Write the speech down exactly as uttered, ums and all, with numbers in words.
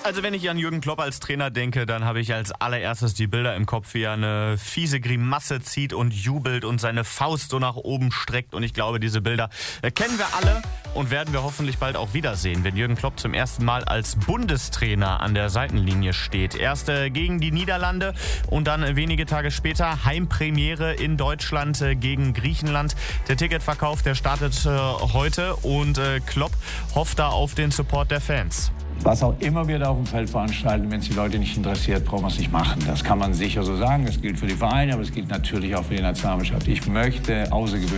Also wenn ich an Jürgen Klopp als Trainer denke, dann habe ich als allererstes die Bilder im Kopf, wie er eine fiese Grimasse zieht und jubelt und seine Faust so nach oben streckt. Und ich glaube, diese Bilder kennen wir alle und werden wir hoffentlich bald auch wiedersehen, wenn Jürgen Klopp zum ersten Mal als Bundestrainer an der Seitenlinie steht. Erst äh, gegen die Niederlande und dann äh, wenige Tage später Heimpremiere in Deutschland äh, gegen Griechenland. Der Ticketverkauf, der startet äh, heute und äh, Klopp hofft da auf den Support der Fans. Was auch immer wir da auf dem Feld veranstalten, wenn es die Leute nicht interessiert, brauchen wir es nicht machen. Das kann man sicher so sagen. Das gilt für die Vereine, aber es gilt natürlich auch für die Nationalmannschaft. Ich möchte außergewöhnlich